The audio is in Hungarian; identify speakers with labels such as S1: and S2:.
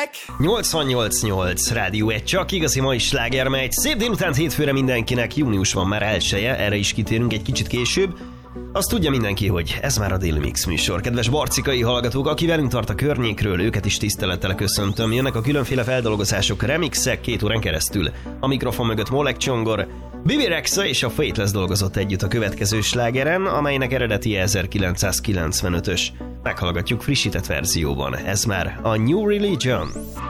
S1: 88.8 Rádió 1, csak igazi mai sláger megy. Szép délutánt hétfőre mindenkinek, június van már 1-e, erre is kitérünk egy kicsit később. Azt tudja mindenki, hogy ez már a Daily Mix műsor. Kedves barcikai hallgatók, aki velünk tart a környékről, őket is tisztelettel köszöntöm. Jönnek a különféle feldolgozások, remixek 2 órán keresztül. A mikrofon mögött Molek Csongor, Bibi Rexa és a Faithless dolgozott együtt a következő slágeren, amelynek eredeti 1995-ös. Meghallgatjuk frissített verzióban. Ez már a New Religion.